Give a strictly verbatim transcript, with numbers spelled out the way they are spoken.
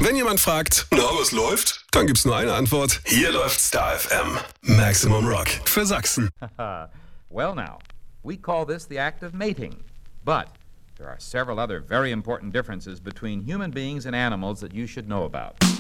Wenn jemand fragt, na, was läuft? Dann gibt's nur eine Antwort. Hier läuft Star F M. Maximum Rock für Sachsen. Well now, we call this the act of mating. But there are several other very important differences between human beings and animals that you should know about.